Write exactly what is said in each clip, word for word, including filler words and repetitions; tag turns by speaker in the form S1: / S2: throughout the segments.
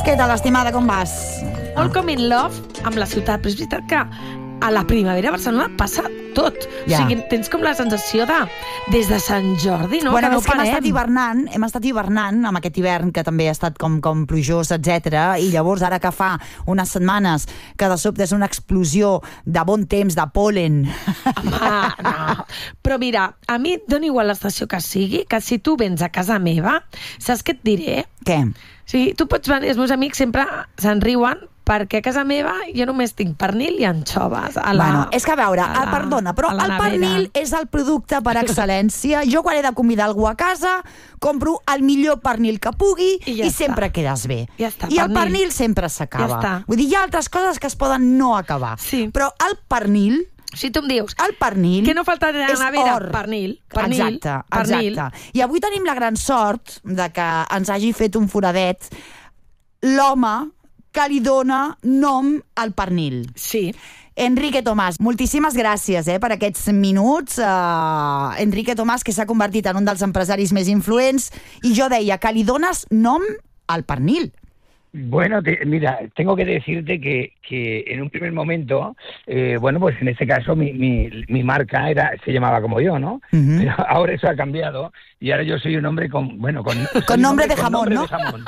S1: Què tal, estimada, com vas?
S2: Molt com in love amb la ciutat, però és veritat que a la primavera a Barcelona passa tot.
S1: Ja.
S2: O sigui, tens com la sensació de des de Sant Jordi, no?
S1: Bueno,
S2: que no
S1: és que hem
S2: parem.
S1: estat hivernant, hem estat hivernant amb aquest hivern que també ha estat com, com plujós, etcètera. I llavors, ara que fa unes setmanes que de sobte és una explosió de bon temps, de pol·len.
S2: Home, no. Però mira, a mi et dona igual l'estació que sigui, que si tu vens a casa meva, saps què et diré?
S1: Què?
S2: O sigui, tu pots venir, els meus amics sempre se'n riuen perquè a casa meva jo només tinc pernil i anxoves. A la,
S1: bueno, és que a veure,
S2: a la,
S1: perdona, però
S2: a la
S1: el
S2: nevera.
S1: pernil és el producte per excel·lència. Jo quan he de convidar algú a casa, compro el millor pernil que pugui i,
S2: ja
S1: i sempre quedes bé.
S2: Ja està,
S1: I el
S2: pernil.
S1: pernil sempre s'acaba.
S2: Ja està.
S1: Vull dir, hi ha altres coses que es poden no acabar.
S2: Sí.
S1: Però el pernil...
S2: Si tu em dius
S1: El pernil
S2: que no falta de la
S1: és
S2: nevera,
S1: or.
S2: pernil, pernil,
S1: Exacte,
S2: pernil.
S1: exacte. I avui tenim la gran sort de que ens hagi fet un foradet l'home que li dona nom al pernil.
S2: Sí.
S1: Enrique Tomàs, moltíssimes gràcies eh, per aquests minuts. Uh, Enrique Tomàs, que s'ha convertit en un dels empresaris més influents, i jo deia que li dones nom al pernil.
S3: Bueno, te, mira, tengo que decirte que, que en un primer momento, eh, bueno, pues en este caso mi, mi, mi marca era se llamaba como yo, ¿no? Uh-huh. Pero ahora eso ha cambiado y ahora yo soy un hombre con, bueno, con...
S1: Con nombre de
S3: con
S1: jamón,
S3: nombre
S1: ¿no?
S3: De jamón.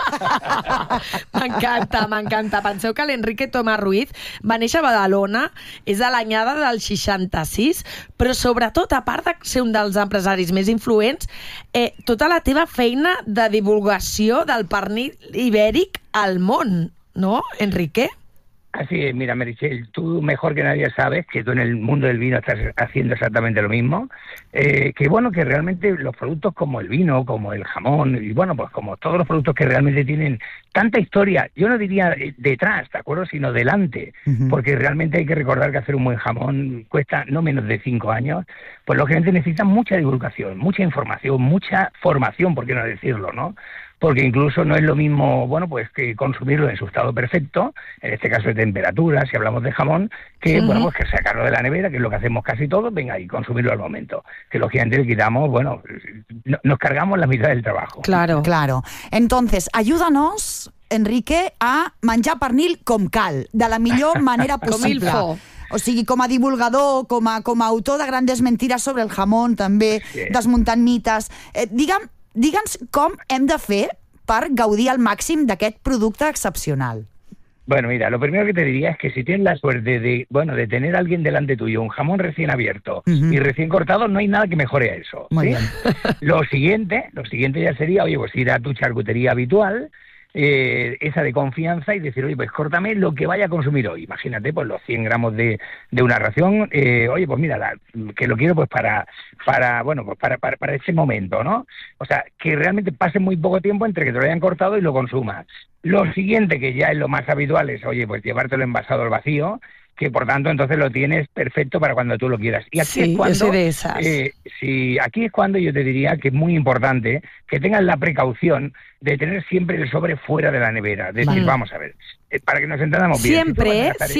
S2: M'encanta, m'encanta. Penseu que l'Enrique Tomàs Ruiz va néixer a Badalona, és de l'anyada del seixanta-sis, però sobretot, a part de ser un dels empresaris més influents, eh, tota la teva feina de divulgació del pernil ibèric al món, ¿no, Enrique?
S3: Así es, mira, Meritxell, tú mejor que nadie sabes que tú en el mundo del vino estás haciendo exactamente lo mismo, eh, que bueno, que realmente los productos como el vino, como el jamón, y bueno, pues como todos los productos que realmente tienen tanta historia, yo no diría detrás, ¿de acuerdo?, sino delante, uh-huh. Porque realmente hay que recordar que hacer un buen jamón cuesta no menos de cinco años, pues lógicamente necesita mucha divulgación, mucha información, mucha formación, por qué no decirlo, ¿no? Porque incluso no es lo mismo, bueno, pues que consumirlo en su estado perfecto, en este caso de temperatura, si hablamos de jamón, que, uh-huh. bueno, pues que sacarlo de la nevera, que es lo que hacemos casi todos, venga, y consumirlo al momento. Que lógicamente le quitamos, bueno, no, nos cargamos la mitad del trabajo.
S1: Claro. Claro. Entonces, ayúdanos, Enrique, a menjar pernil com cal, de la millor manera possible.
S2: Com
S1: o sigui, com a divulgador, com a, com a autor de grandes mentires sobre el jamón, també, sí. Desmuntant mites. Eh, digue'm, Digue'ns com hem de fer per gaudir al màxim d'aquest producte excepcional.
S3: Bueno, mira, lo primero que te diría es que si tienes la suerte de, bueno, de tener a alguien delante tuyo, un jamón recién abierto uh-huh. y recién cortado, no hay nada que mejore a eso.
S1: Muy
S3: ¿sí?
S1: bien.
S3: Lo siguiente, lo siguiente ya sería, oye, pues ir a tu charcutería habitual, eh, esa de confianza, y decir, oye, pues córtame lo que vaya a consumir hoy. Imagínate, pues los cien gramos de, de una ración, eh, oye, pues mira, la, que lo quiero pues para, para bueno, pues para, para, para ese momento, ¿no? O sea, que realmente pase muy poco tiempo entre que te lo hayan cortado y lo consumas. Lo siguiente, que ya es lo más habitual, es, oye, pues llevártelo envasado al vacío, que por tanto entonces lo tienes perfecto para cuando tú lo quieras. Y aquí
S2: sí,
S3: es cuando,
S2: yo soy de esas.
S3: Eh, sí, aquí es cuando yo te diría que es muy importante que tengas la precaución de tener siempre el sobre fuera de la nevera. Es decir,
S2: vale.
S3: Vamos a ver, eh, para que nos entendamos bien.
S2: Siempre,
S3: si